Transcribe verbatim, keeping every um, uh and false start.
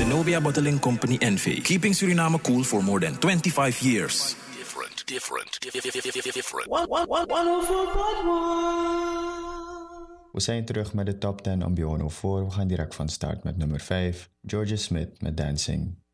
Zenobia Bottling Company N V. Keeping Suriname cool for more than twenty-five years. Different, different, different, different. One, one, one, one oh four point one. We zijn terug met de top tien op Biono voor. We gaan direct van start met nummer vijf. Georgia Smith met Dancing.